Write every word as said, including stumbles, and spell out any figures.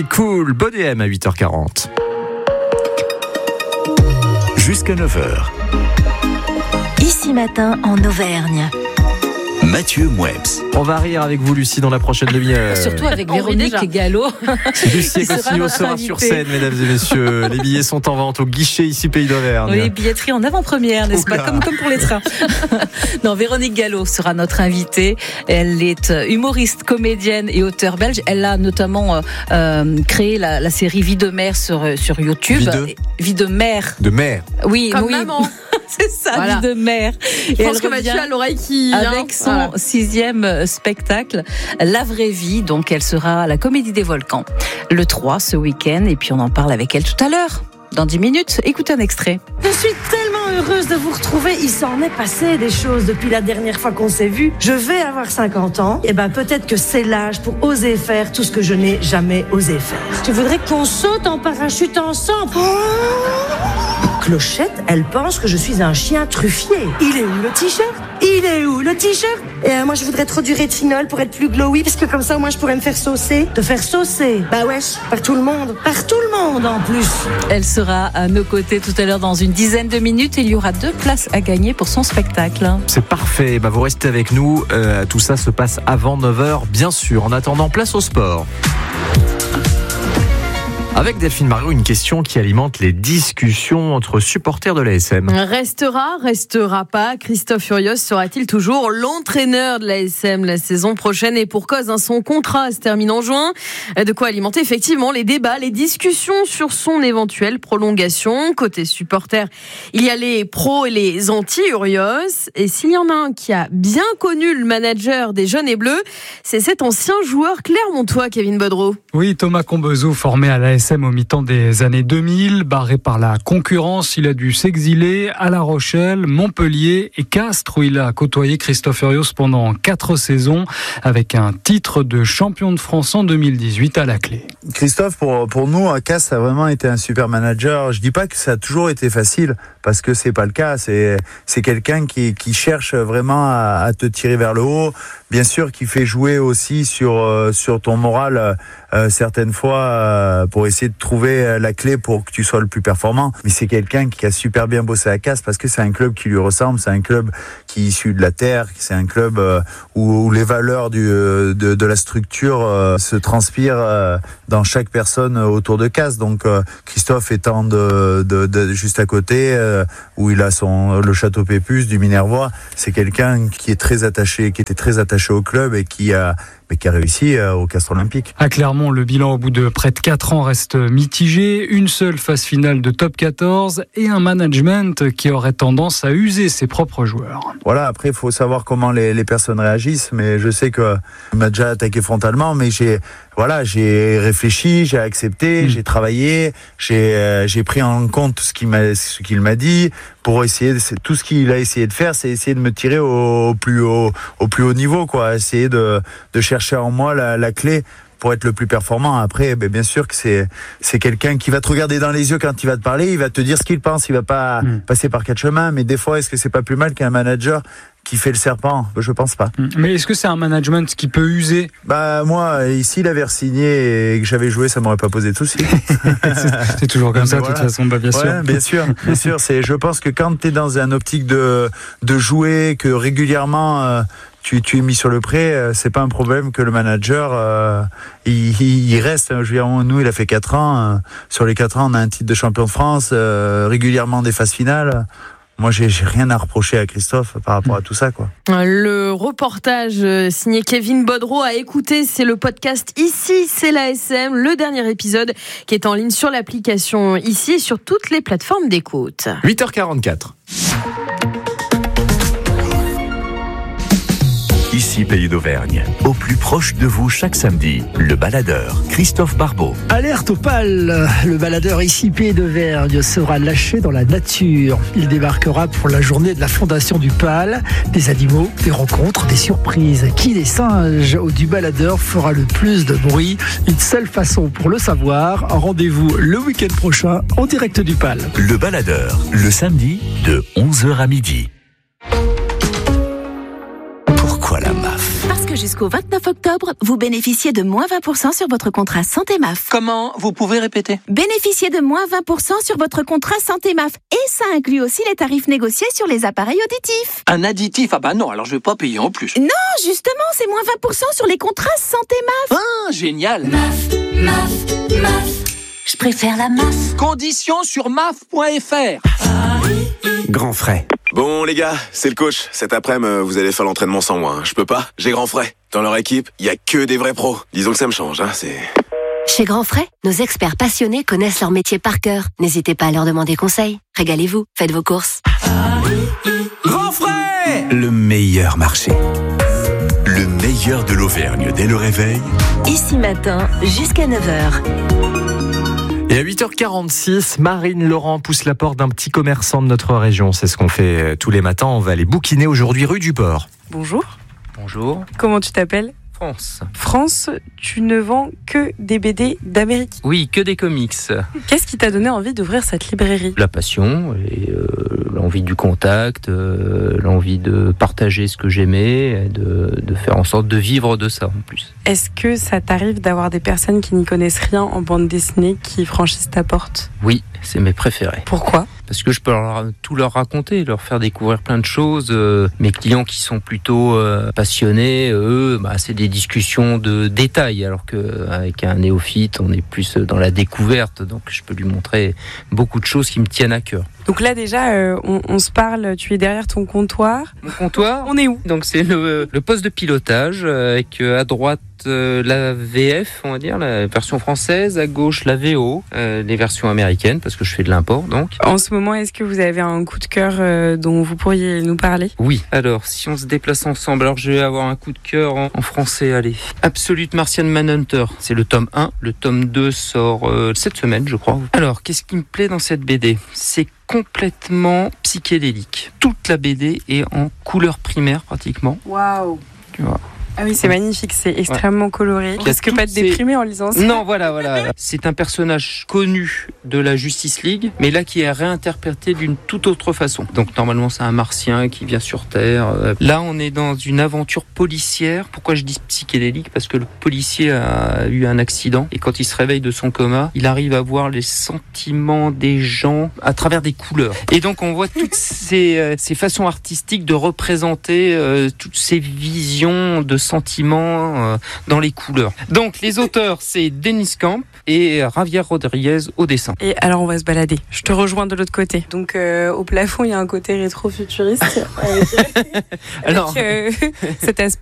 Cool, Body M à huit heures quarante. Jusqu'à neuf heures. Ici Matin en Auvergne. Mathieu Mouebs. On va rire avec vous, Lucie, dans la prochaine demi-heure. Surtout avec Véronique Gallo. Lucie Costillo sera sur scène, mesdames et messieurs. Les billets sont en vente au guichet ici Pays d'Auvergne. Oui, billetterie en avant-première, n'est-ce Oula. pas, comme, comme pour les trains. Non, Véronique Gallo sera notre invitée. Elle est humoriste, comédienne et auteure belge. Elle a notamment euh, créé la, la série Vie de mère sur, sur YouTube. Vie de, Vie de mère. De mère. Oui, comme oui. maman. C'est ça, voilà. Vie de mère. Je et pense elle que Mathieu a l'oreille qui... Avec son voilà. sixième spectacle, La vraie vie. Donc, elle sera à la Comédie des Volcans le trois, ce week-end. Et puis, on en parle avec elle tout à l'heure. Dans dix minutes, écoutez un extrait. Je suis tellement heureuse de vous retrouver. Il s'en est passé des choses depuis la dernière fois qu'on s'est vu. Je vais avoir cinquante ans. Et ben peut-être que c'est l'âge pour oser faire tout ce que je n'ai jamais osé faire. Tu voudrais qu'on saute en parachute ensemble? Oh Clochette, elle pense que je suis un chien truffier. Il est où le t-shirt? Il est où le t-shirt? Et euh, moi je voudrais trop du rétinol pour être plus glowy, parce que comme ça au moins je pourrais me faire saucer. Te faire saucer? Bah wesh, par tout le monde. Par tout le monde en plus. Elle sera à nos côtés tout à l'heure dans une dizaine de minutes. Il y aura deux places à gagner pour son spectacle. C'est parfait, bah, vous restez avec nous. Euh, tout ça se passe avant neuf heures, bien sûr. En attendant, place au sport. Avec Delphine Mariot, une question qui alimente les discussions entre supporters de l'A S M. Restera, restera pas. Christophe Furios sera-t-il toujours l'entraîneur de l'A S M la saison prochaine? Et pour cause, hein, son contrat se termine en juin. De quoi alimenter effectivement les débats, les discussions sur son éventuelle prolongation. Côté supporters, il y a les pros et les anti-Urios. Et s'il y en a un qui a bien connu le manager des Jaunes et Bleus, c'est cet ancien joueur clermontois, Kevin Bodro. Oui, Thomas Combezeau, formé à l'A S M au mi-temps des années deux mille, barré par la concurrence, il a dû s'exiler à La Rochelle, Montpellier et Castres, où il a côtoyé Christophe Furios pendant quatre saisons, avec un titre de champion de France en deux mille dix-huit à la clé. Christophe, pour, pour nous, à Castres, a vraiment été un super manager. Je dis pas que ça a toujours été facile, parce que c'est pas le cas. C'est, c'est quelqu'un qui, qui cherche vraiment à, à te tirer vers le haut. Bien sûr, qui fait jouer aussi sur, euh, sur ton moral, euh, certaines fois, euh, pour essayer de trouver la clé pour que tu sois le plus performant. Mais c'est quelqu'un qui a super bien bossé à Castres, parce que c'est un club qui lui ressemble, c'est un club qui est issu de la terre, c'est un club euh, où, où les valeurs du, de, de la structure euh, se transpirent euh, dans chaque personne autour de Castres. Donc euh, Christophe étant de, de, de juste à côté, euh, où il a son le château Pépus du Minervois, c'est quelqu'un qui est très attaché, qui était très attaché au club et qui a mais qui a réussi au Castres Olympique. À Clermont, le bilan au bout de près de quatre ans reste mitigé. Une seule phase finale de top quatorze et un management qui aurait tendance à user ses propres joueurs. Voilà, après, il faut savoir comment les, les personnes réagissent, mais je sais qu'il m'a déjà attaqué frontalement, mais j'ai, voilà, j'ai réfléchi, j'ai accepté, mmh. j'ai travaillé, j'ai, euh, j'ai pris en compte ce qu'il m'a, ce qu'il m'a dit, pour essayer, c'est, tout ce qu'il a essayé de faire, c'est essayer de me tirer au, au plus haut, au plus haut niveau, quoi, essayer de, de chercher en moi la, la clé pour être le plus performant. Après, ben, bien sûr que c'est, c'est quelqu'un qui va te regarder dans les yeux quand il va te parler, il va te dire ce qu'il pense, il va pas mmh. passer par quatre chemins, mais des fois, est-ce que c'est pas plus mal qu'un manager qui fait le serpent? Je pense pas. Mais est-ce que c'est un management qui peut user? Bah moi, ici, il avait signé et que j'avais joué, ça m'aurait pas posé de soucis. c'est, c'est toujours comme ça, de voilà. toute façon, bah, bien sûr. Ouais, bien sûr, bien sûr. C'est, je pense que quand tu es dans un optique de de jouer, que régulièrement euh, tu tu es mis sur le prêt, euh, c'est pas un problème que le manager euh, il, il reste. Je veux dire, nous, il a fait quatre ans. Euh, sur les quatre ans, on a un titre de champion de France, euh, régulièrement des phases finales. Moi, j'ai, j'ai rien à reprocher à Christophe par rapport à tout ça, quoi. Le reportage signé Kevin Bodro à écouter, c'est le podcast Ici, c'est l'A S M, le dernier épisode qui est en ligne sur l'application Ici et sur toutes les plateformes d'écoute. huit heures quarante-quatre. Ici Pays d'Auvergne, au plus proche de vous chaque samedi, le baladeur Christophe Barbeau. Alerte au pal, le baladeur ici Pays d'Auvergne sera lâché dans la nature. Il débarquera pour la journée de la fondation du pal. Des animaux, des rencontres, des surprises. Qui des singes ou du baladeur fera le plus de bruit? Une seule façon pour le savoir, rendez-vous le week-end prochain en direct du pal. Le baladeur, le samedi de onze heures à midi. Pourquoi la M A F ? Parce que que jusqu'au vingt-neuf octobre, vous bénéficiez de moins vingt pour cent sur votre contrat Santé M A F. Comment? Vous pouvez répéter? Bénéficiez de moins vingt pour cent sur votre contrat Santé M A F. Et ça inclut aussi les tarifs négociés sur les appareils auditifs. Un additif? Ah bah non, alors je vais pas payer en plus. Non, justement, c'est moins vingt pour cent sur les contrats Santé M A F. Ah, génial. M A F, M A F, M A F. Je préfère la M A F. Conditions sur M A F point F R. Grand frais. Bon les gars, c'est le coach. Cet après-midi, vous allez faire l'entraînement sans moi. Hein. Je peux pas, j'ai Grand frais. Dans leur équipe, il y a que des vrais pros. Disons que ça me change, hein, c'est... Chez Grand Frais, nos experts passionnés connaissent leur métier par cœur. N'hésitez pas à leur demander conseil. Régalez-vous, faites vos courses. Grand frais. Le meilleur marché. Le meilleur de l'Auvergne dès le réveil. Ici Matin, jusqu'à neuf heures. Et à huit heures quarante-six, Marine Laurent pousse la porte d'un petit commerçant de notre région. C'est ce qu'on fait tous les matins. On va aller bouquiner aujourd'hui rue du Port. Bonjour. Bonjour. Comment tu t'appelles ? France. France, tu ne vends que des B D d'Amérique ? Oui, que des comics. Qu'est-ce qui t'a donné envie d'ouvrir cette librairie ? La passion et euh, l'envie du contact, euh, l'envie de partager ce que j'aimais, et de, de faire en sorte de vivre de ça en plus. Est-ce que ça t'arrive d'avoir des personnes qui n'y connaissent rien en bande dessinée qui franchissent ta porte ? Oui, c'est mes préférés. Pourquoi ? Parce que je peux leur, tout leur raconter, leur faire découvrir plein de choses. Euh, mes clients qui sont plutôt euh, passionnés, eux, bah, c'est des discussions de détails, alors qu'avec un néophyte, on est plus dans la découverte. Donc je peux lui montrer beaucoup de choses qui me tiennent à cœur. Donc là déjà, euh, on, on se parle, tu es derrière ton comptoir. Mon comptoir ? On est où ? Donc c'est le, le poste de pilotage, avec à droite euh, la V F, on va dire, la version française, à gauche la V O, euh, les versions américaines, parce que je fais de l'import donc. En ce moment, est-ce que vous avez un coup de cœur euh, dont vous pourriez nous parler ? Oui, alors si on se déplace ensemble, alors je vais avoir un coup de cœur en, en français, allez. Absolute Martian Manhunter, c'est le tome un, le tome deux sort euh, cette semaine je crois. Alors, qu'est-ce qui me plaît dans cette B D ? C'est complètement psychédélique. Toute la B D est en couleur primaire pratiquement. Waouh ! Tu vois. Ah oui, c'est magnifique, c'est extrêmement ouais. coloré. Est-ce que pas te déprimer en lisant ça ? Non, voilà, voilà. C'est un personnage connu de la Justice League, mais là qui est réinterprété d'une toute autre façon. Donc normalement, c'est un martien qui vient sur Terre. Là, on est dans une aventure policière. Pourquoi je dis psychédélique ? Parce que le policier a eu un accident et quand il se réveille de son coma, il arrive à voir les sentiments des gens à travers des couleurs. Et donc, on voit toutes ces, ces façons artistiques de représenter euh, toutes ces visions de sentiments euh, dans les couleurs. Donc les auteurs, c'est Dennis Camp et Javier Rodriguez au dessin. Et alors on va se balader. Je te rejoins de l'autre côté. Donc euh, au plafond, il y a un côté rétro-futuriste avec, alors avec, euh, cet aspect